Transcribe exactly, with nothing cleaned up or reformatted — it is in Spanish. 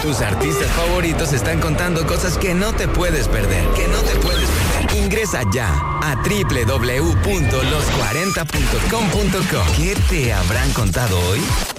Tus artistas favoritos están contando cosas que no te puedes perder, que no te puedes perder. Ingresa ya a doble u doble u doble u punto los cuarenta punto com punto co. ¿Qué te habrán contado hoy?